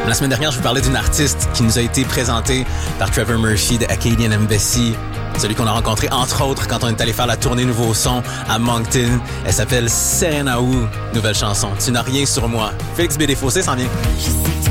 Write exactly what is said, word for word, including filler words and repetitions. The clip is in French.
La semaine dernière, je vous parlais d'une artiste qui nous a été présentée par Trevor Murphy de Acadian Embassy. Celui qu'on a rencontré, entre autres, quand on est allé faire la tournée Nouveau Son à Moncton. Elle s'appelle Serena Wu. Nouvelle chanson. Tu n'as rien sur moi. Félix B. Desfossés s'en vient.